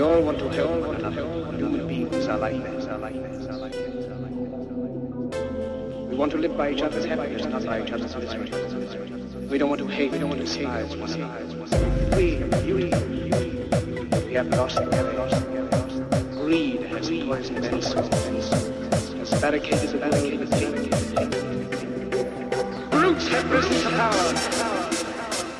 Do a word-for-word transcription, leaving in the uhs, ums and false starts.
all want to help one another. Human beings are like this, are like this, are like this, are like this. We want to live by each other's happiness, not by each other's misery. We don't want to hate, we don't want to despise one another. We, you, you, we have lost, we have lost, we have lost. Greed has poisoned men's souls, has barricaded the barricade with hate. Brutes have risen to power.